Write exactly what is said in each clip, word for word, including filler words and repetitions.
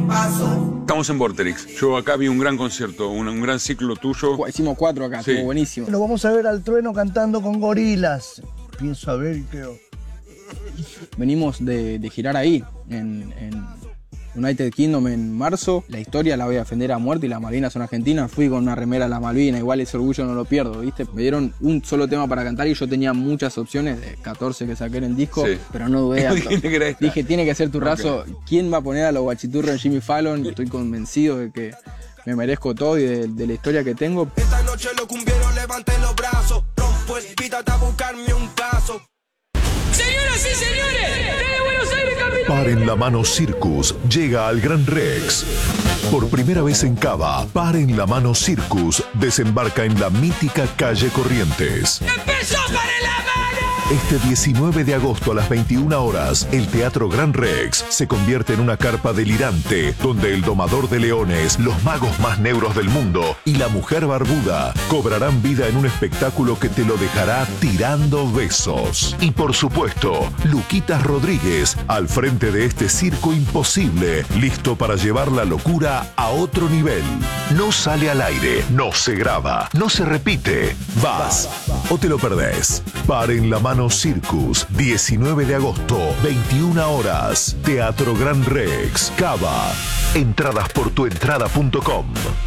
Estamos en Vorterix. Yo acá vi un gran concierto, un, un gran ciclo tuyo. Hicimos cuatro acá, sí. Estuvo buenísimo. Lo vamos a ver al Trueno cantando con Gorilas. Pienso a ver, creo. Venimos de, de girar ahí, en, en United Kingdom en marzo. La historia la voy a defender a muerte y las Malvinas son argentinas. Fui con una remera a las Malvinas, igual ese orgullo no lo pierdo, ¿viste? Me dieron un solo tema para cantar y yo tenía muchas opciones, de catorce que saqué en el disco, sí. Pero no dudé. Dije, tiene que ser Turrazo. Okay. ¿Quién va a poner a los guachiturros en Jimmy Fallon? Estoy convencido de que me merezco todo y de, de la historia que tengo. Esta noche los cumbieros levanten los brazos. Rompo el pítate a buscarme un caso. Señoras y señores, desde Buenos Aires, capital. Par en la Mano Circus llega al Gran Rex. Por primera vez en Cava, Par en la Mano Circus desembarca en la mítica calle Corrientes. ¡Empezó Par en la Mano! Este diecinueve de agosto a las veintiuna horas, el Teatro Gran Rex se convierte en una carpa delirante, donde el domador de leones, los magos más negros del mundo y la mujer barbuda cobrarán vida en un espectáculo que te lo dejará tirando besos. Y por supuesto, Luquitas Rodríguez, al frente de este circo imposible, listo para llevar la locura a otro nivel. No sale al aire, no se graba, no se repite. Vas o te lo perdés. Par en la Mano Circus, diecinueve de agosto, veintiuna horas. Teatro Gran Rex, Cava. Entradas por tuentrada punto com.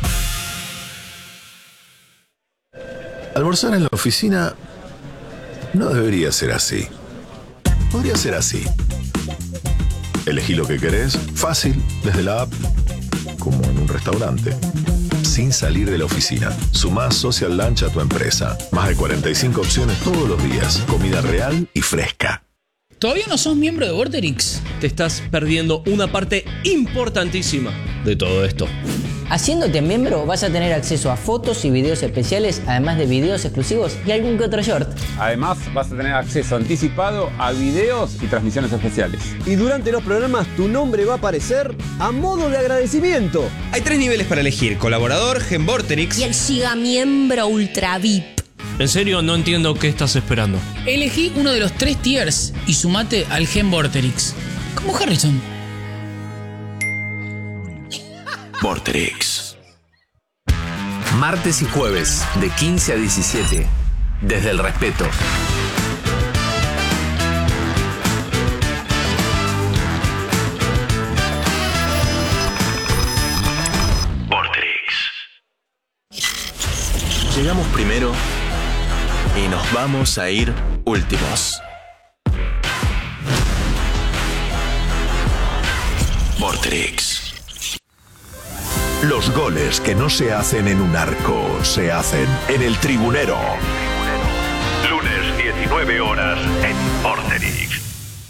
Almorzar en la oficina no debería ser así. Podría ser así. Elegí lo que querés, fácil, desde la app, como en un restaurante. Sin salir de la oficina. Sumá Social Lunch a tu empresa. Más de cuarenta y cinco opciones todos los días. Comida real y fresca. ¿Todavía no sos miembro de Vorterix? Te estás perdiendo una parte importantísima de todo esto. Haciéndote miembro vas a tener acceso a fotos y videos especiales, además de videos exclusivos y algún que otro short. Además vas a tener acceso anticipado a videos y transmisiones especiales. Y durante los programas tu nombre va a aparecer a modo de agradecimiento. Hay tres niveles para elegir: colaborador, Gen Vorterix y el Siga Miembro Ultra V I P. En serio, no entiendo qué estás esperando. Elegí uno de los tres tiers y sumate al Gen Vorterix. Como Harrison. Vorterix. Martes y jueves, de quince a diecisiete. Desde el respeto. Vorterix. Llegamos primero y nos vamos a ir últimos. Vorterix. Los goles que no se hacen en un arco, se hacen en el tribunero. Lunes, diecinueve horas, en Vorterix.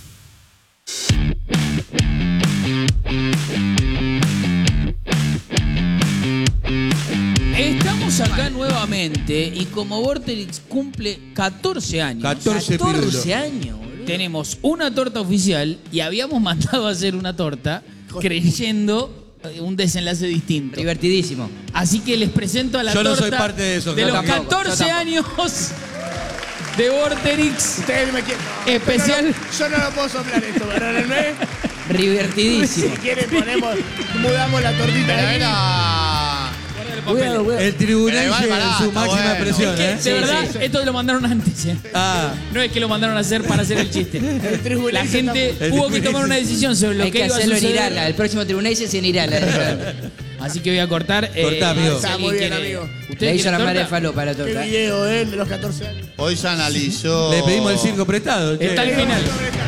Estamos acá nuevamente y como Vorterix cumple catorce años. catorce, catorce años, boludo. Tenemos una torta oficial y habíamos mandado a hacer una torta creyendo un desenlace distinto. Divertidísimo. Así que les presento a la Yo torta no soy parte de eso. de los tampoco, catorce años de Vorterix. Ustedes me quieren. Especial. Yo no, yo no lo puedo soplar esto, perdónenme. Divertidísimo. Si quieren ponemos, mudamos la tortita de Cuidado, cuidado. El tribunal igual, llega pará, en su está máxima bueno. presión, Es que, ¿eh? de Sí, verdad, sí, sí. esto lo mandaron antes. ¿eh? Ah. No es que lo mandaron a hacer para hacer el chiste. tribunal La gente está- tuvo que tomar una decisión sobre lo Hay que, que iba a hacerlo en suceder. Irala. El próximo tribunal es en Irala. Así que voy a cortar. Cortá, amigo. si Está muy alguien bien, quiere- amigo. ¿Usted Le hizo quiere la madre torta? falo para la Qué torta. video, ¿eh? De los catorce años. Hoy se analizó. Le pedimos el circo prestado. che. Está al final.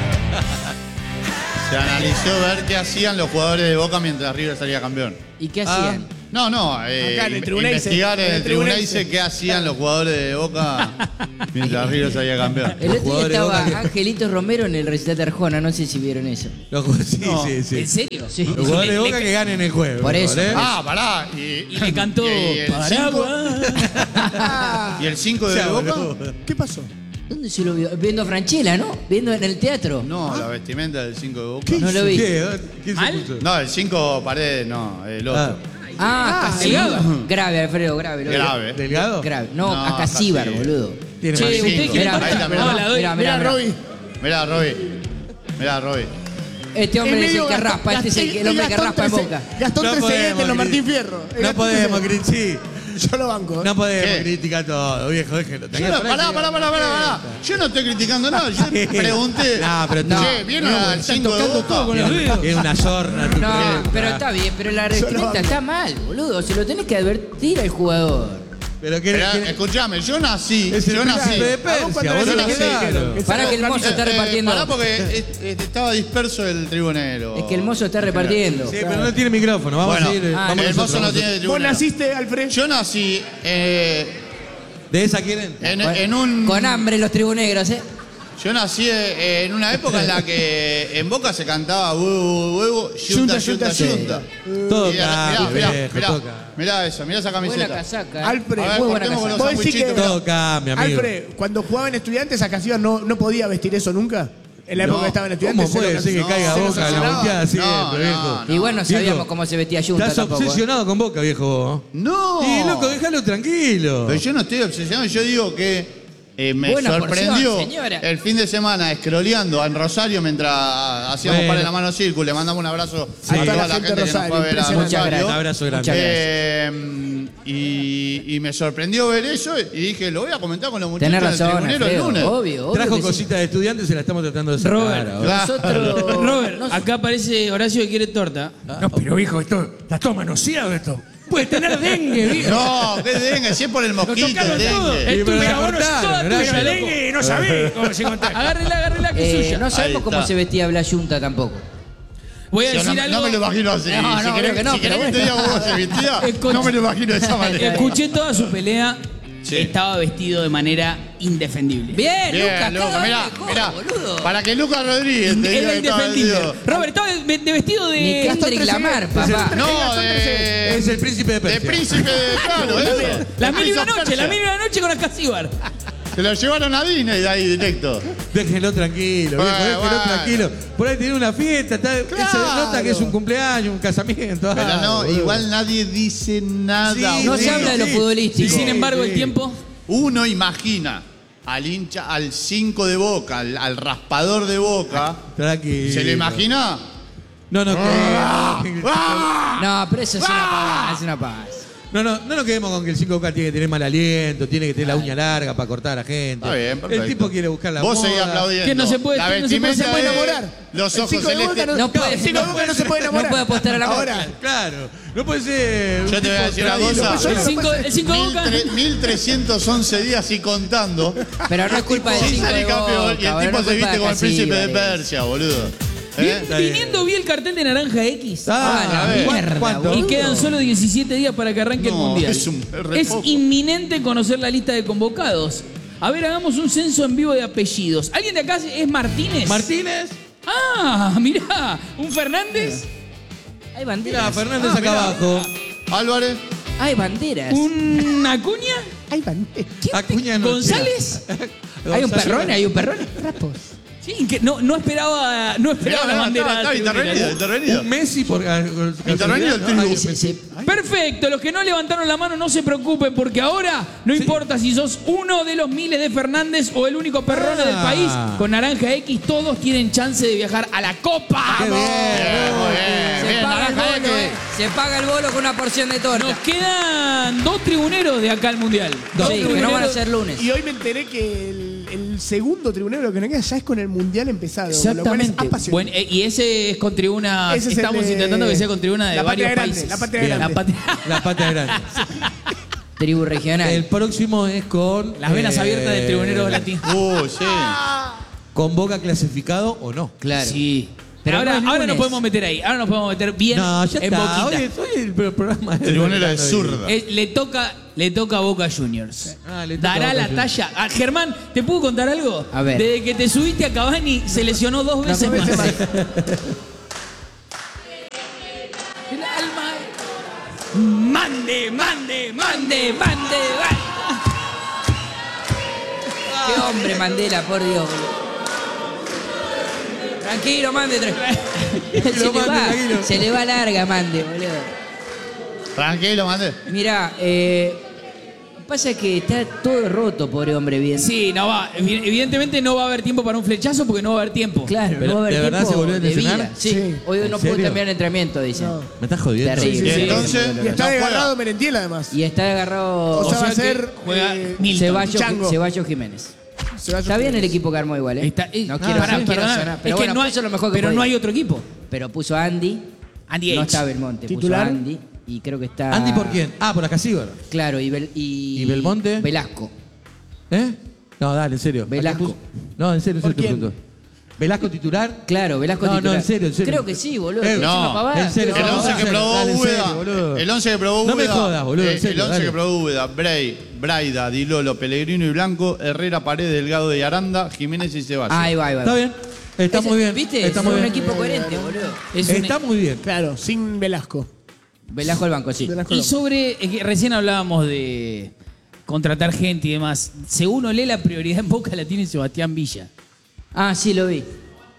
Se analizó ver qué hacían los jugadores de Boca mientras River salía campeón. ¿Y qué Ah. hacían? No, no, eh, Acá en el Tribunal investigar dice- en en el el tribunal Tribunal dice qué hacían los jugadores de Boca mientras River salía campeón. El otro día jugadores de estaba Boca que- Angelito Romero en el recital de Arjona, no sé si vieron eso. Los ju- sí, No. sí, sí. ¿En serio? Sí. Los jugadores de Le- Boca le- que ganen el juego. Por eso. ¿eh? Ah, pará. Y, Y le cantó y el Paraguay. ¿Y el cinco de Ya, Boca? boludo. ¿Qué pasó? ¿Dónde se lo vio? Viendo a Franchella, ¿no? Viendo en el teatro. No, la vestimenta del cinco de Boca. No lo vi. ¿Qué? ¿Quién se ¿Mal? puso? No, el cinco Paredes, no, el otro. Ah. Ah, Acasíbar. Grave, Alfredo, grave. lo vi. Grave. ¿Delgado? Grave. No, No, Acasíbar, Acasíbar. boludo. Tiene Che, más ¿usted cinco. quiere Mirá, torta? ahí está, mirá. No, la doy. Mirá, Mira, mirá. Roby. Mirá, Roby. Mirá, Roby. Este hombre es, medio el que Gastón- raspa, este es el, que- el hombre que Gastón raspa en Trece- Boca. Gastón No Trezeguet podemos, en los Martín Cris. Fierro. El No Gastón podemos, Trezeguet. Cris, sí. Yo lo banco. No podemos ¿Qué? criticar todo, viejo, déjelo. Yo no, pará, pará, pará, pará, pará. Yo no estoy criticando nada. Yo pregunté. No, pero tú- Che, ¿vieron no, al están cinco de tocando Boca? todo con los dedos. Es una sorna, tu No, pregunta. pero está bien, pero la vestimenta está mal, boludo. Se lo tenés que advertir al jugador. Pero que, Pero, que- escuchame, yo nací. es el Yo nací. príncipe de ¿A vos Persia, cuántas boludo. veces te Claro. dijeron? Para que el mozo está Eh, repartiendo. Pará porque eh, eh, estaba disperso el tribunero. Es que el mozo está repartiendo. Sí, pero no tiene micrófono. Vamos Bueno, a ir. ah, vamos el nosotros, mozo no vamos tiene ¿Vos tribunero. naciste, Alfred? Yo nací eh, ¿De esa quieren? en, en un. Con hambre los tribunegros, ¿eh? Yo nací eh, en una época en la que en Boca se cantaba huevo, huevo, yunta, yunta, yunta. Todo Mirá, cambia, mirá, viejo, mirá, todo cambia. mirá eso, mirá esa Buena camiseta. casaca. ¿eh? Alfred, A ver, muy buena cortemos con casaca. los ¿Vos decís que, sandwichitos. Todo cambia, amigo. Alfred, cuando jugaba en Estudiantes, Acaciba no, no podía vestir eso nunca? En la época No. que estaba en Estudiantes. ¿Cómo puede se ser que lo- caiga se lo Boca en la sancionaba. volteada siempre, No, viejo? no, Igual no sabíamos Viejo, cómo se vestía Junta Estás tampoco. ¿eh? obsesionado con Boca, viejo. No. Y loco, déjalo tranquilo. Pero yo no estoy obsesionado, yo digo que eh, me Buena sorprendió porción, señora. el fin de semana escroleando en Rosario mientras hacíamos Bueno. par en la mano círculo. Le mandamos un abrazo Sí. a toda la la gente gente de que nos Rosario, fue a ver a impresionante. Rosario. Un abrazo grande. Muchas gracias. Eh, y, y me sorprendió ver eso y dije, lo voy a comentar con los muchachos Tenés del razón, tribunero el Alfredo, lunes. obvio, obvio. Trajo que sí. cositas de estudiantes, se la estamos tratando de sacar. Robert, ahora. Nosotros. Robert, no- acá aparece Horacio que quiere torta. Ah, No, pero hijo, esto está todo manoseado esto. Puede tener dengue, viejo. No, qué dengue, si es por el mosquito, el tocaron todo. dengue. Es pero tuya, la vos no es cortaron, toda Horacio. tuya. Dengue, no sabés cómo se contagia. Agárrela, agárrela que Eh, es suya. no sabemos Ahí cómo está. se vestía Bla Junta tampoco. Voy a Yo decir no, algo. no me lo imagino así. No, si no, querés, creo que no, si querés pero que te diga bueno. cómo se vestía, Escucha- no me lo imagino de esa manera. Escuché toda su pelea. Sí. Estaba vestido de manera indefendible. Bien, Bien, Lucas, Lucas, cada mirá, vez mejor, mirá. boludo. Para que Lucas Rodríguez te diga Era que estaba indefendible. vestido. Robert, estaba de de vestido Ni de. Kendrick Lamar, papá. No, de, Es el príncipe de de Persia. príncipe de claro, eso. La De mil y una Prince of noche, la Persia. mil y una noche con Ascasíbar. Se lo llevaron a Disney de ahí directo. Déjenlo tranquilo, Bueno, viejo, déjenlo bueno. tranquilo. Por ahí tiene una fiesta, está, Claro. se nota que es un cumpleaños, un casamiento. Pero algo, no, boludo. igual nadie dice nada. Sí, No Uno- se habla de lo sí. futbolístico. Y sin embargo, el sí. tiempo. Uno imagina al hincha, al cinco de Boca, al, al raspador de Boca. Tranquilo. ¿Se lo imagina? No, no, que- No, pero eso es una pavada, es una pavada. no, no, no nos quedemos con que el cinco K tiene que tener mal aliento, tiene que tener la uña larga para cortar a la gente. Está bien, perfecto. El tipo quiere buscar la Vos moda. seguís aplaudiendo. Que no se puede- La que no se puede- vestimenta se puede de- enamorar. Los El ojos cinco de Boca celestes. No puede, El cinco de Boca no se puede enamorar. No puede apostar a la Ahora, Boca. Claro, no puede ser. un Yo te voy a tipo decir una tradido. cosa. El cinco el cinco de Boca. mil trescientos once días y contando. Pero no es culpa del Sin cinco de salir campeón. Boca, Y el boludo, tipo no es se culpa viste de como el príncipe de Casíbar, Persia, boludo. ¿Eh? Vi- Viniendo vi el cartel de Naranja X. Ah, la a ver. mierda, ¿Cuánto? Y boludo. quedan solo diecisiete días para que arranque el No, mundial. es un- es re Es poco. inminente conocer la lista de convocados. A ver, hagamos un censo en vivo de apellidos. ¿Alguien de acá es Martínez? Martínez. Ah, mirá, un Fernández, Hay Mira, banderas. Fernández Ah, acá mirá. abajo. Álvarez. Hay banderas. un Acuña, hay banderas. Acuña no González. Hay un González. perrón, hay un perrón. Rapos. Sí, que no, no esperaba, no esperaba Mirá, la mirá, bandera. está, está intervenido, tribunera. intervenido. Un Messi por ah, Intervenido el casualidad, tribu. ¿no? Ay, Sí, Messi. sí. Perfecto, los que no levantaron la mano no se preocupen porque ahora no importa si sos uno de los miles de Fernández o el único perrón Ah. del país, con Naranja X todos tienen chance de viajar a la Copa. Qué bien. Bien, muy bien. Se Bien, paga el Naranja bolo, X. eh. Se paga el bolo con una porción de torta. Nos quedan dos tribuneros de acá al Mundial. Dos Sí, que no tribuneros. van a ser lunes. Y hoy me enteré que el, el segundo tribunero que nos queda ya es con el mundial empezado. Lo cual es Exactamente. apasionante. Bueno, eh, y ese es con tribuna. Ese es el estamos de- intentando que sea con tribuna de la patria varios grande, países. la patria Bien. grande. La patria- La pata grande. Tribu regional. El próximo es con. Las venas eh, abiertas del tribunero latino. Uh, sí. ¿Con Boca clasificado o no? Claro. Sí. Pero ahora, no es ahora lunes. nos podemos meter ahí. Ahora nos podemos meter bien No, ya en está. Boquita. Oye, soy el pro- programa. Tribunero de zurda. Eh, le toca, le toca a Boca Juniors. Ah, le toca Dará a Boca la Juniors. talla. Ah, Germán, ¿te puedo contar algo? A ver. Desde que te subiste a Cavani se lesionó dos veces dos veces más. más. El alma. Mande, mande, mande, mande. Qué hombre, Mandela, por Dios. boludo. Tranquilo, mande. tra- se, le Mande, va, tranquilo. se le va larga, mande, boludo. Tranquilo, mande. Mirá, eh, Pasa es que está todo roto, pobre hombre, bien. Sí, no va. Evidentemente no va a haber tiempo para un flechazo porque no va a haber tiempo. Claro, Pero, no va a ¿de haber verdad tiempo se volvió a de lesionar? vida. Sí, Sí. hoy ¿En no pudo serio? terminar el entrenamiento, dicen. Me estás jodiendo. Terrible. Y Sí, entonces, Y está no desgarrado juega. Merentiel, además. Y está agarrado O sea, va a que ser juega eh, Milton. Ceballos, Chango. Ceballos Jiménez. Ceballos Está bien el Jiménez. equipo que armó igual, ¿eh? Está- eh, no ah, quiero, pará, no quiero perdona, sonar, es pero que bueno, no hay, puso lo mejor que pero podía. no hay otro equipo. Pero puso a Andy. Andy No H. está Belmonte, ¿Titular? puso a Andy. Y creo que está... ¿Andy por quién? Ah, por Acasíbar. Claro, y, Bel- y... ¿Y Belmonte? Velasco. ¿Eh? No, dale, en serio. Velasco. ¿A quién puso? No, en serio, en ¿Por serio te quién? pregunto. ¿Velasco titular? Claro, Velasco No, no, titular. en serio, en serio. Creo que sí, boludo. Eh, Es no, una pavada. en serio. El No, once en que serio, probó dale, en serio, Úbeda. boludo. El once que probó No me Úbeda. jodas, boludo, en eh, serio, El once dale. que probó Úbeda. Bray, Braida, Di Lolo, Pellegrino y Blanco, Herrera, Paredes, Delgado y Aranda, Jiménez y Ceballos. Ahí va, ahí va. Está bien. Está Ese- muy bien. ¿Viste? Está Es muy un bien. equipo coherente, boludo. Es un- Está muy bien. Claro, sin Velasco. Velasco al banco, sí. Velasco Y no. sobre, es que recién hablábamos de contratar gente y demás. Según Olé, la prioridad en Boca la tiene Sebastián Villa. Ah, sí, lo vi.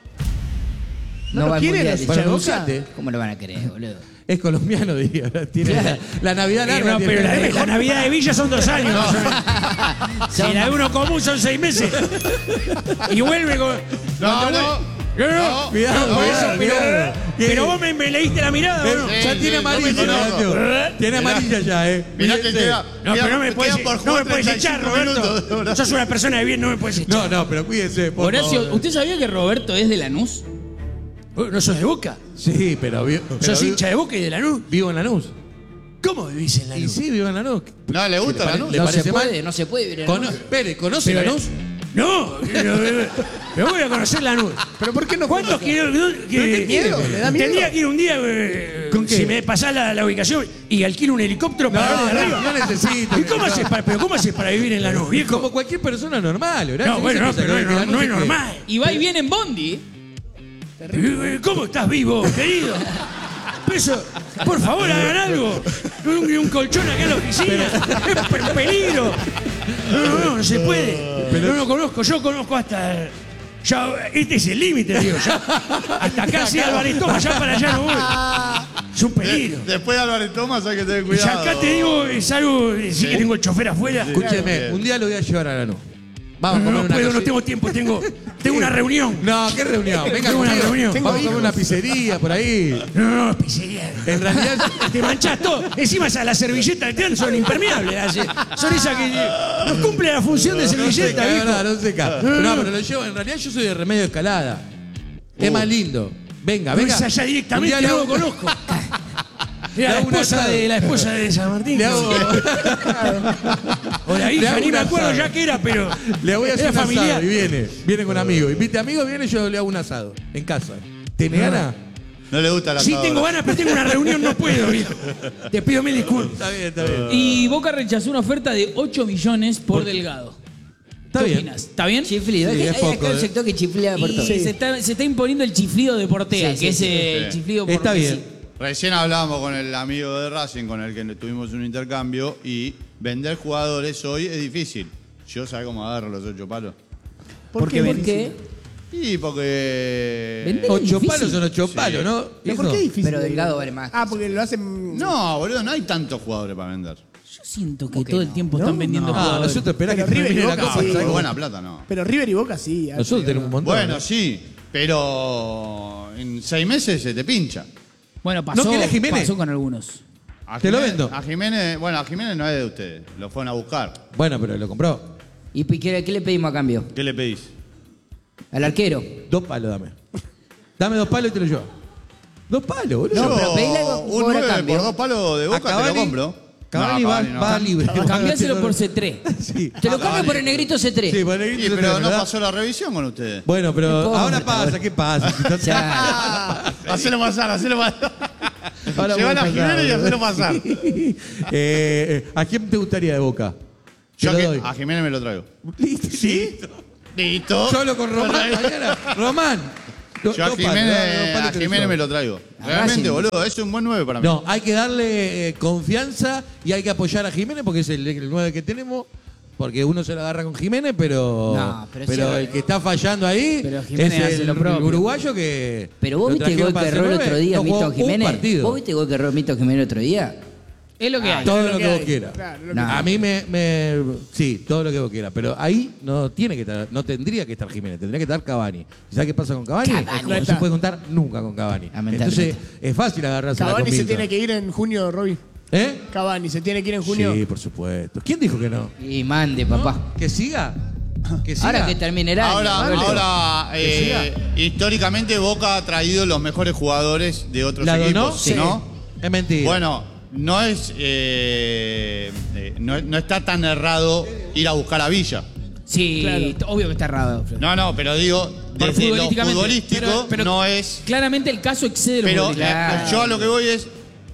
¿No lo va al quiere Mundial, los dice. Para hinchas de Boca? anunciarte. ¿Cómo lo van a querer, boludo? Es colombiano, diría. Tiene la, la Navidad Eh, larga. no, tiene. pero la, la Navidad de Villa son dos años. más o menos. Si la de uno común son seis meses. Y vuelve con. No, no. No, no, No, Cuidado, no, cuidado, eso, pero, cuidado. pero vos me, me leíste la mirada, ¿o no? Eh, ya Sí, tiene sí, amarilla, no me Nacho. conozco. Tiene amarilla ya, eh. Mirá que Fíjense. queda. No, queda- pero no me puedes, queda por no jugar me puedes echar, treinta y cinco Roberto. minutos. Sos una persona de bien, no me puedes echar. No, no, pero cuídense, por Horacio, favor. ¿usted sabía que Roberto es de Lanús? ¿No, ¿No sos de Boca? Sí, pero, vi- pero ¿Sos vi- hincha de Boca y de Lanús? vivo en Lanús. ¿Cómo vivís en Y Lanús? sí, vivo en Lanús. No, le gusta ¿Le pare- Lanús? ¿Le No parece se mal? puede, no se puede vivir en Cono- Lanús. Espere, ¿conoce Pero- Lanús? No, pero, pero voy a conocer Lanús. ¿Pero por qué no ¿Cuántos conoce? kilómetros? ¿Tiene miedo? ¿Le da miedo? Tendría que ir un día, eh, ¿Con qué? si me pasás la, la ubicación y alquilo un helicóptero para No, verlo de no, arriba. no necesito. ¿Y cómo haces para, pero cómo haces para vivir en Lanús, viejo? Como cualquier persona normal, Horacio. No, bueno, no, se pero piensa no, que no, Lanús no es que- normal. Y va y viene en Bondi. Eh, ¿Cómo estás vivo, querido? Eso, por favor, hagan algo. Un, un colchón acá en la oficina. Es pe- un peligro. No, no, no, no se puede. Pero no lo conozco. Yo conozco hasta. Ya, este es el límite, digo. Ya, hasta acá sí, Álvarez Toma, ya para allá no voy. Es un peligro. Después de Álvarez Tomás hay que tener Y cuidado. acá te digo, es algo. Sí que tengo el chofer afuera. Escúcheme, un día lo voy a llevar a Lanús. Vamos a No, comer no una puedo, no cosita. tengo tiempo, tengo, tengo una reunión. No, ¿qué reunión? Venga, Tengo una conmigo. reunión. Vamos a comer una pizzería por ahí. No, no, no, pizzería. En realidad, Te manchás todo. Encima esas las servilletas que te dan son impermeables. las- Son esas que no cumple la función de no servilleta, seca, viejo. no, no seca. No, pero lo llevo. En realidad yo soy de Remedio de Escalada. Es más lindo. Venga, No venga. es allá Un directamente, día no le lo hago- conozco. Le Era la hago un esposa, asado. de, la esposa de San Martín. Le hago, O la le hija, hago ni un me acuerdo asado. ya que era, pero Le voy a hacer era un familiar. asado y viene. Viene con amigos. Invite amigos, viene y yo le hago un asado. En casa. ¿Tiene ganas? No le gusta la Sí tengo ganas, pero tengo una reunión, no puedo, viejo. Te pido mil disculpas. Está bien, está bien. Y Boca rechazó una oferta de ocho millones por Delgado. Está ¿Qué bien. opinas? ¿Está bien? Chiflido. Sí, Es que es hay poco, acá un eh. sector que chiflea por Y todo. se, está, se está imponiendo el chiflido de Portea, Sí, sí, que es sí, el sí. chiflido por Está bien. Recién hablábamos con el amigo de Racing con el que tuvimos un intercambio y vender jugadores hoy es difícil. Yo sé cómo agarro los ocho palos. ¿Por qué? ¿Por qué? Y porque... Vender- Ocho difícil. palos son ocho Sí. palos, ¿no? ¿Pero por Hijo? qué difícil? Pero Delgado vale más. Ah, porque lo hacen. No, boludo, no hay tantos jugadores para vender. Yo siento que todo el tiempo están vendiendo Ah, jugadores. nosotros esperá que Pero River y termine la Boca, copa. sí. ¿sabes Por cómo? buena plata, no. Pero River y Boca sí. Nosotros tenemos un montón. Bueno, sí, pero en seis meses se te pincha. Bueno, pasó, ¿No querés Jiménez? pasó con algunos. A Te lo Jiménez- vendo. A Jiménez, bueno, a Jiménez no es de ustedes, lo fueron a buscar. Bueno, pero lo compró. ¿Y qué, qué le pedimos a cambio? ¿Qué le pedís? Al arquero. Dos palos dame. Dame dos palos y te lo llevo. Dos palos, boludo. No, Yo, pero pedile algo un por nueve cambio. por dos palos de Boca A te Cavani- lo compro. Cavani No, va, Cavani no. va libre. Cambiáselo por C tres. Sí. Te lo Ah, cambio vale. por el negrito C tres. Sí, por el Sí, negrito pero se no te- pasó la revisión con ustedes. Bueno, pero No importa, ahora pasa, bueno. ¿qué pasa? Si estás- Ya. Hacelo pasar, hacelo pasar. Ahora Llevan voy a Jiménez y boludo. hacelo pasar. Eh, eh, ¿A quién te gustaría de Boca? Te Yo lo que- doy. a Jiménez me lo traigo. Listo. ¿Sí? Listo. Solo con Román mañana. Román. Do- Yo a dos palos, Jiménez, dos palos a te lo Jiménez llevo. me lo traigo. A Realmente, Racing. boludo, es un buen nueve para mí. No, hay que darle eh, confianza y hay que apoyar a Jiménez porque es el, el nueve que tenemos. Porque uno se lo agarra con Jiménez, pero, No, pero pero sí. el que está fallando ahí Pero Jiménez es hace el, lo propio. el uruguayo que. Pero vos lo viste el trajeron gol para que hacer erró el nueve, otro día no jugó Mito un Jiménez. partido. ¿Vos viste el gol que erró Mito Jiménez el otro día? Es lo que hay. Todo Es lo, lo que, que vos hay. quieras. Claro, lo que A hay. mí me, me- Sí, todo lo que vos quieras. Pero ahí no tiene que estar, no tendría que estar Jiménez, tendría que estar Cavani. ¿Y sabes qué pasa con Cavani? Cavani. Es como No no se está. puede contar nunca con Cavani. Lamentablemente. Entonces, es fácil agarrarse la Cavani se Milton. tiene que ir en junio, Roby. ¿Eh? Cavani se tiene que ir en junio. Sí, por supuesto. ¿Quién dijo que no? Y mande, papá. ¿Que siga? ¿Que siga? Ahora que termine el año. Ahora, Roberto. ahora Que eh, históricamente Boca ha traído los mejores jugadores de otros ¿La equipos, donó? Sí. ¿no? Es mentira. Bueno, no es eh, eh, no, no está tan errado ir a buscar a Villa. Sí, Claro. obvio que está errado. Fred. No, no, pero digo, Por desde lo futbolísticamente. futbolístico Pero- pero no es. Claramente el caso excede lo Pero futbolístico. eh, yo a lo que voy es.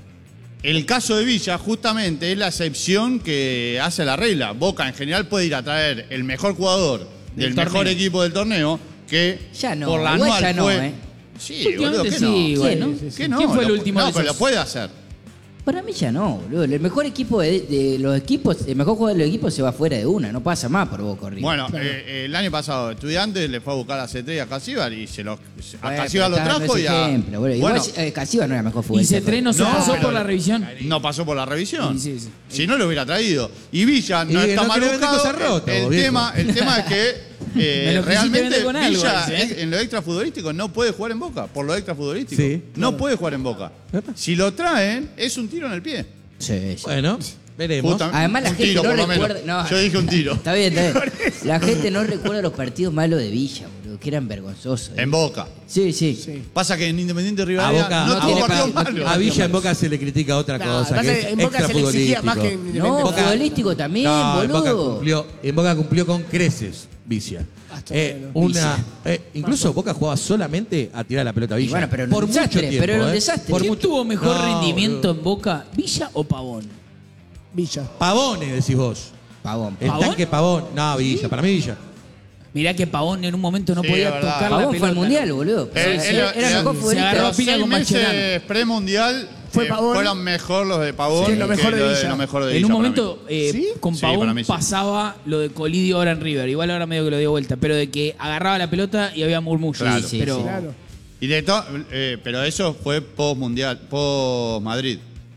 El caso de Villa, justamente, es la excepción que hace la regla. Boca, en general, puede ir a traer el mejor jugador del, Del mejor torneo. equipo del torneo, que Ya no, por la igual anual ya no, fue. ¿eh? Sí, boludo, Últimamente ¿qué sí, no? bueno. Sí, sí, ¿Qué no? ¿Quién fue el Lo- último No, de pero lo esos? puede hacer. Para mí ya no, boludo. El mejor equipo de, de los equipos, el mejor jugador de los equipos se va fuera de una, no pasa más por Boca River. Bueno, eh, eh, el año pasado, Estudiantes le fue a buscar a C tres y a Casíbar y se lo, a Bueno, Casíbar lo pero está trajo dando y ese a. ejemplo, boludo. Igual Bueno, eh, Casíbar no era el mejor Y futbolista. C tres no se No, pasó pero- por la revisión. no pasó por la revisión. Sí, sí, sí. Si no lo hubiera traído. Y Villa no Y está no mal quiere vender buscado. cosas rotas, el, vos, viejo. tema, el tema es que eh, Me lo quisiste realmente vender con algo, Villa ese, ¿eh? en- en lo extra futbolístico no puede jugar en Boca. Por lo extra futbolístico. Sí, no puede jugar en Boca. Si lo traen, es un tiro en el pie. Sí, sí. Bueno, veremos. Justa- Además la un gente tiro, no por lo recuerda. menos. No, Yo dije un tiro. Está bien, está bien. La gente no recuerda los partidos malos de Villa, boludo, que eran vergonzosos. ¿eh? En Boca. Sí, sí. Pasa que en Independiente A Rivadavia Boca, no a, tuvo Boca- partidos malos. a Villa en Boca se le critica otra No, cosa, pasa que que es en Boca extra se le exigía futbolístico. más que en No, Boca- futbolístico también, No, en Boca boludo. cumplió, en Boca cumplió con creces, Villa. Eh, una, eh, incluso Boca jugaba solamente a tirar la pelota a Villa. Y bueno, pero era por un desastre, mucho tiempo, pero era un eh. desastre. Por ¿Quién mucho- tuvo mejor No, rendimiento boludo. en Boca, Villa o Pavón? Villa. Pavones, decís vos. Pavón. El ¿Pavón? tanque Pavón. No, Villa, para mí Villa. Mirá que Pavón en un momento no Sí, podía es verdad. tocar la Pavón pelota. fue al mundial, boludo. Él- Sí, él- era él- el mejor se futbolista. agarró Los piña seis con meses Mascherano. premundial Fue eh, Pavón. fueron mejor los de Pavón Sí, lo que mejor de lo Villa. lo mejor de En Villa un para momento eh, ¿Sí? con Sí, para Pavón mí sí. pasaba lo de Colidio ahora en River. Igual ahora medio que lo dio vuelta. Pero de que agarraba la pelota y había murmullos. Claro. Sí, pero sí. Claro. mí. Y de to- eh, pero eso fue post mundial, post Madrid.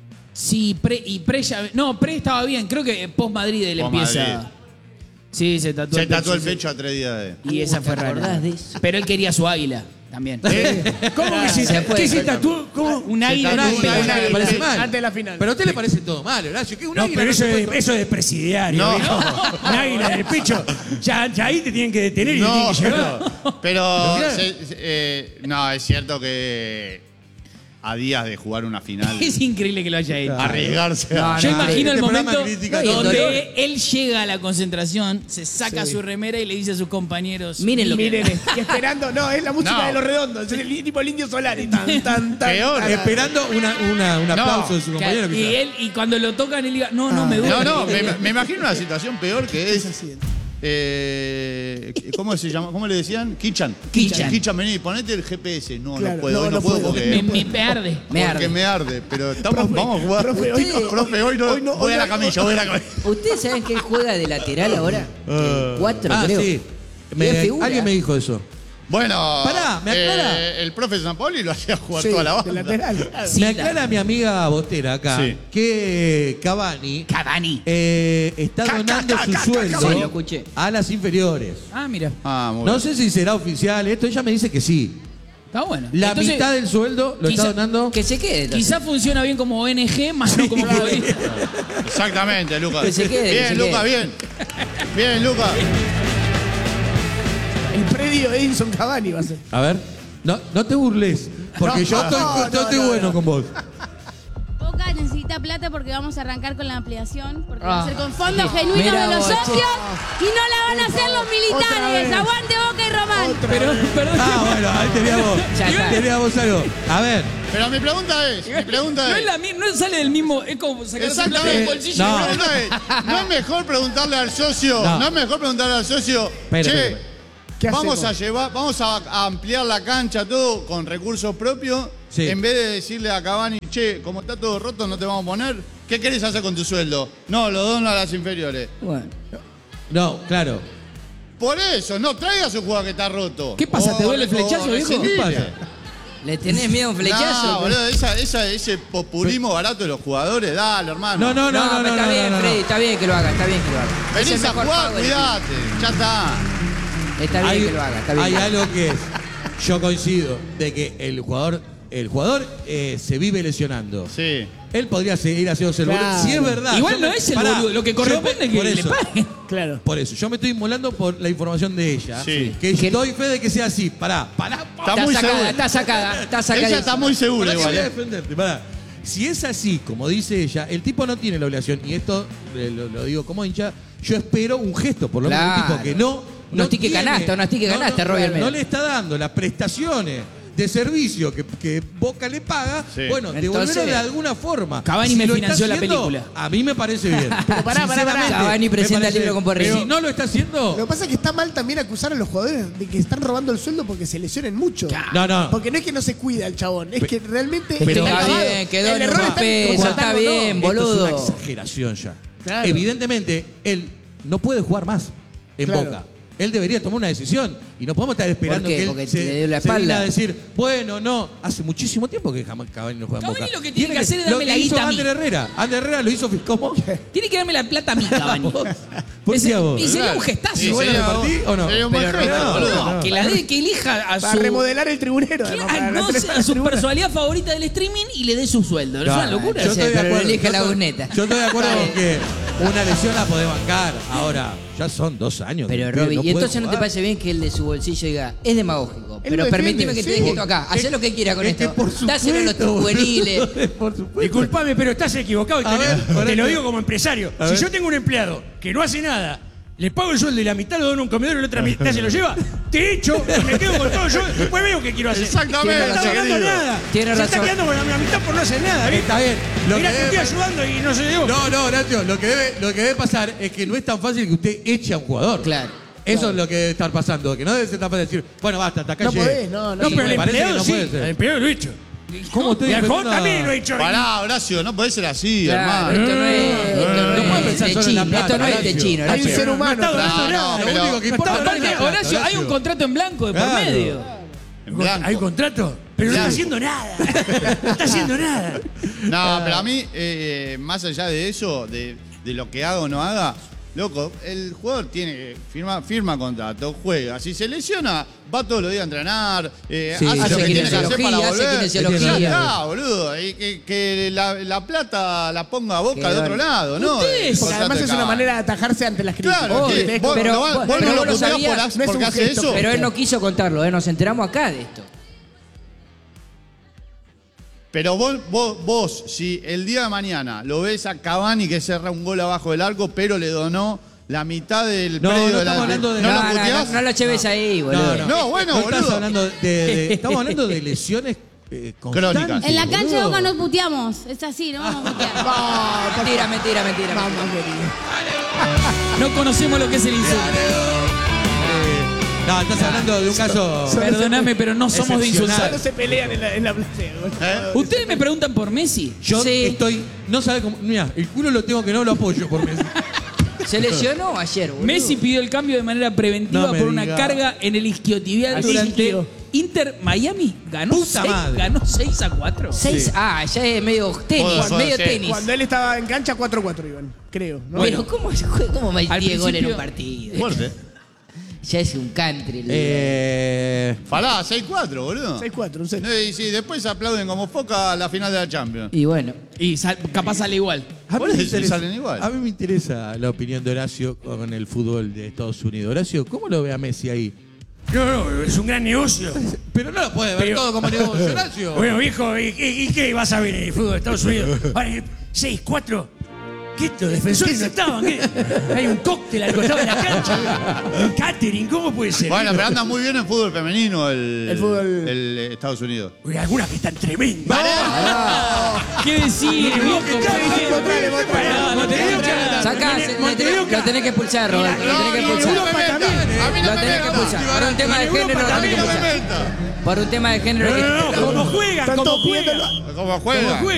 sí, pre, y pre ya. No, pre estaba bien. Creo que post Madrid él Post empieza. Madrid. Sí, se tatuó Se el tatuó el sí. pecho a tres días de. Y esa fue ¿Te rara. acordás de eso? Pero él quería su águila también. ¿Cómo que se, Se puede. ¿qué se tatuó? ¿Cómo? Un águila Un en un águila, pecho. un águila, me parece mal. Antes de la final. Pero a usted le parece todo mal, Horacio. ¿Qué un No, águila pero no eso se puede es, to- eso es presidiario. No. ¿viejo? Un águila en el pecho. Ya, ya ahí te tienen que detener y te No, tienen que llevar. pero, pero claro. se- se- eh, no, es cierto que a días de jugar una final, Es increíble que lo haya hecho. arriesgarse a... Yo imagino el este programa momento critica todo. donde él llega a la concentración, se saca su remera y le dice a sus compañeros: Miren lo que- Miren, y esperando, no, es la música No. de los redondos, es el tipo el indio Solari. Tan, tan, tan, Peor. tan. Esperando una, una, un No. aplauso de su compañero. Y quizás. él, y cuando lo tocan, él diga: No, no, me duele. No, no, me, me imagino una situación peor que es... así. Eh, ¿Cómo se llama? ¿Cómo le decían? Kichan. Kichan. Kichan, vení, ponete el G P S. No, Claro, no puedo, no, hoy no, no puedo puedo. porque, Me, me, me arde. Me porque arde. me arde. Pero estamos, Profe, vamos a jugar. profe, hoy no. Profe, hoy no, Hoy no, voy hoy a la no. camilla, voy a la camilla. ¿Ustedes saben que él juega de lateral ahora? El cuatro, Ah, creo. sí. Me- Y es figura. alguien me dijo eso. Bueno, Pará, ¿me aclara? eh, el profe San Paoli lo hacía jugar Sí, toda la de banda. lateral. Me aclara mi amiga Botera acá Sí. que Cavani Cavani. eh, está donando su sueldo Sí, lo escuché. a las inferiores. Ah, mira. Ah, muy No bien. sé si será oficial esto, ella me dice que sí. Está bueno. La Entonces, mitad del sueldo lo quizá- está donando. Que se quede. entonces. Quizá funciona bien como O N G, más no como futbolista. Exactamente, Lucas. Que se quede, que bien, se Lucas, quede. bien. Bien, Lucas. El predio Edinson Cavani va a ser. A ver, no, no te burles, porque No, yo estoy, no, yo estoy no, bueno no. con vos. Boca necesita plata porque vamos a arrancar con la ampliación, porque va Ah, a ser con fondos sí. genuinos Mira de los vos, socios y no la van a hacer los Otra militares. vez. Aguante Boca y Román. Pero, perdón. Ah, bueno, ahí tenía vos. Ya está. Tenía vos algo. A ver, Pero mi pregunta es, mi pregunta No, es... es la, mi- no sale del mismo. Es como sacarse plata Exactamente. del bolsillo. No. Mi pregunta es, ¿no es mejor preguntarle al socio, No. no, es mejor preguntarle al socio, Espera, che, espera, ¿Qué vamos hacemos? a llevar, vamos a, a ampliar la cancha todo con recursos propios, Sí. en vez de decirle a Cavani, che, como está todo roto, no te vamos a poner, ¿qué querés hacer con tu sueldo? No, lo dono a las inferiores. Bueno. no, claro. Por eso, no traigas un jugador que está roto. ¿Qué pasa? ¿Te duele el flechazo, viejo? rescindile. ¿Qué pasa? ¿Le tenés miedo a un flechazo? No, boludo, esa, esa, ese populismo barato de los jugadores, dale, hermano. No, no, no, no, no, está no, bien, no, no. Freddy, está bien que lo haga, está bien que lo haga. Es Venís el a mejor jugar, pago del cuidate, ya está. equipo. Está bien Hay, que lo haga, está bien. hay algo que es, yo coincido, de que el jugador, el jugador eh, se vive lesionando. Sí. Él podría seguir haciéndose el Claro. boludo. Si es verdad. Igual yo no me- es el pará, boludo, lo que yo corresponde me- es que por le eso, paguen. Claro. Por eso, yo me estoy inmolando por la información de ella. Sí. Que doy fe de que sea así. Pará, pará, pará. Está muy sacada, segura. está sacada, está sacada. Ella está muy segura Pará que igual. voy a eh. defenderte, pará. Si es así, como dice ella, el tipo no tiene la obligación, y esto eh, lo, lo digo como hincha, yo espero un gesto, por lo menos un Claro. tipo que no. Unos tickets tiene- canasta, unos tickets no, canasta, no, Robbie claro, Almeida. no le está dando las prestaciones de servicio que, que Boca le paga, Sí. bueno, Entonces, devolverlo de alguna forma. Cavani me lo está financió la haciendo, película. A mí me parece bien. Pero pará, pará, pará. Sinceramente, Cavani me presenta parece- el libro con Porrini. pero si no lo está haciendo. Lo que pasa es que está mal también acusar a los jugadores de que están robando el sueldo porque se lesionen mucho. No, no. Porque no es que no se cuida el chabón, es que realmente Pero- está Está clavado. bien, quedó El en error un está peso, en está contratarlo, bien, ¿no? Esto es una boludo. exageración ya. Claro. Evidentemente, él no puede jugar más en Claro. Boca. Él debería tomar una decisión y no podemos estar esperando ¿Por qué? que él Porque se, le dio la se espalda. venga a decir, bueno, no, hace muchísimo tiempo que jamás Cavani no juega en Cavani Boca. lo que tiene que hacer es lo darme que la hizo guita a mí. Ander Herrera. Ander Herrera lo hizo, ¿cómo? Tiene que darme la plata a mí, Cavani. ¿Por Ese- qué a vos? Y sería Claro. un gestazo. Y ¿Vos lo sería- repartí o no? sería un buen Pero gesto, no, boludo. No, que la de que elija a Para su, remodelar el tribunero. además, Claro, para no hacer sé, la a su tribuna. personalidad favorita del streaming y le dé su sueldo. Es una locura. Yo Sí, estoy de pero acuerdo. elige yo la estoy- Guneta. Yo estoy de acuerdo con que una lesión la podés bancar. Ahora, ya son dos años. que Pero el pibe Robbie, no ¿y puede entonces no te jugar. parece bien que el de su bolsillo diga, es demagógico? Él Pero lo permitime defiende, que te sí. deje esto acá, haz lo que quiera con Es que esto. por Dáselo a los supuesto, juveniles. boludo, por supuesto. Disculpame, pero estás equivocado y A te, ver, lo- por te lo esto. digo como empresario. A Si ver. yo tengo un empleado que no hace nada, le pago el sueldo y la mitad lo doy en un comedor y la otra mitad se lo lleva, te echo y me quedo con todo yo. Después veo qué quiero hacer. Exactamente, No está ganando querido. nada. Tiene se razón. está quedando con la, la mitad por no hacer nada, ¿viste? Está bien. Lo Mirá que que debe- estoy ayudando y no se dio. No, no, Horacio, lo que, debe, lo que debe pasar es que no es tan fácil que usted eche a un jugador. Claro. Eso es lo que debe estar pasando, que no debe ser tan fácil decir, bueno, basta, hasta acá No llegué. podés, no, no. No, Sí, pero el me parece que empleado no sí. puede ser. El empleado lo he hecho. ¿Cómo estoy Y al jugador defendiendo a- también lo he hecho. Pará, Horacio, no podés ser así, Claro, hermano. esto no es, esto no No puede es pensar de solo en la chino, plata, esto no es de Horacio. chino. Hay un Horacio. ser humano. No está No, donando no, nada. Lo pero- único que importa Aparte, no es la plata, Horacio, hay un contrato en blanco de por Claro. medio. En blanco. ¿Hay contrato? Pero no está Blanco. haciendo nada. No está haciendo nada. No, pero a mí, eh, más allá de eso, de, de lo que haga o no haga, loco, el jugador tiene que firma, firma contrato, juega. Si se lesiona, va todos los días a entrenar, eh, Sí, hace hace lo que tiene que hacer kinesiología, para hace volver. kinesiología. Ya está, boludo. Y que, que la, la plata la ponga a Boca Que de otro bueno. lado, ¿no? Ustedes, El Porque contrato además de es una Cavani. manera de atajarse ante las críticas. Claro, Obvio, que es vos, como- pero lo va- vos- vos pero no vos lo lo puteás sabías, por, no es porque un hace gesto, eso. Pero él no quiso contarlo, ¿eh? Nos enteramos acá de esto. Pero vos, vos, vos, si el día de mañana lo ves a Cavani que cerra un gol abajo del arco, pero le donó la mitad del No, predio no de la. estamos hablando de- ¿No No, lo no, no, puteás? no lo lleves ahí, boludo. No, No, bueno, no estás boludo. hablando de, de- estamos hablando de lesiones eh, constantes, Crónicas. En la cancha de boludo. Boca no puteamos. Es así, no vamos a putear. Mentira, mentira, mentira. Vamos, querido. No conocemos lo que es el insulto. No, estás hablando de un caso. Perdóname, pero no somos de excepcional. insultar. Solo se pelean en la, en la platea. ¿Eh? Ustedes me preguntan por Messi. Yo Sí. estoy. No sabe cómo. Mira, el culo lo tengo que no lo apoyo por Messi. Se lesionó ayer, boludo. Messi pidió el cambio de manera preventiva No me por una diga. carga en el isquiotibial Así durante isquio. Inter Miami. Ganó Puta seis, madre. ganó seis a cuatro. Seis, ah, ya es medio tenis, Joder, joder, medio sí. tenis. Cuando él estaba en cancha, cuatro cuatro iban, creo. ¿no? Bueno, ¿cómo, se juega- cómo Al metió gol en principio- un partido? Fuerte. Ya es un country. el- Eh. Falá, seis cuatro, boludo. seis cuatro, un set. No, y sí, después aplauden como foca a la final de la Champions. Y bueno, Y sal- capaz sale igual. A mí, Por me eso interesa, salen igual. a mí me interesa la opinión de Horacio con el fútbol de Estados Unidos. Horacio, ¿cómo lo ve a Messi ahí? No, no, es un gran negocio. Pero no lo puede ver Pero- todo como negocio, Horacio. Bueno, viejo, ¿y, y- y qué vas a ver en el fútbol de Estados Unidos? seis cuatro. ¿Qué estos defensores no estaban? ¿Qué? Hay un cóctel al costado de la cancha. Un catering, ¿cómo puede ser? Bueno, pero anda muy bien en fútbol femenino el, El fútbol- el, eh, Estados Unidos. Uy, algunas que están tremendas. ¿Qué decir, viejo? Pará, Montevideo, ¿qué? sacá, se- le Montevideo, tenés- lo tenés que expulsar, Roberto. Lo tenés que expulsar. A mí no Lo me tenés que meta. expulsar. Por un tema de género lo A mí tenés que no me expulsar. meta. Por un tema de género. No, no, no, como juegan, Están como todos juegan. pidiendo- ¿Cómo juega? ¿Cómo juega?